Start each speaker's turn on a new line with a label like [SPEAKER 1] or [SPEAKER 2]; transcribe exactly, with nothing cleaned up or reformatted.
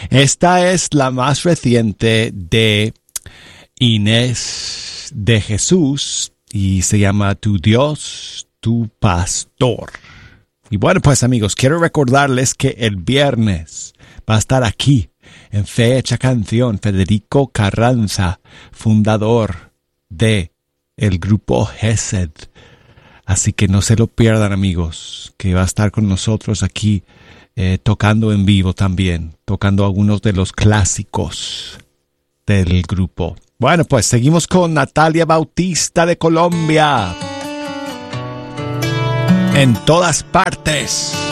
[SPEAKER 1] Esta es la más reciente de Inés de Jesús y se llama Tu Dios, tu Pastor. Y bueno, pues amigos, quiero recordarles que el viernes va a estar aquí en Fecha Canción Federico Carranza, fundador de el grupo Gesed. Así que no se lo pierdan, amigos, que va a estar con nosotros aquí eh, tocando en vivo también, tocando algunos de los clásicos del grupo. Bueno, pues seguimos con Natalia Bautista de Colombia. En todas partes.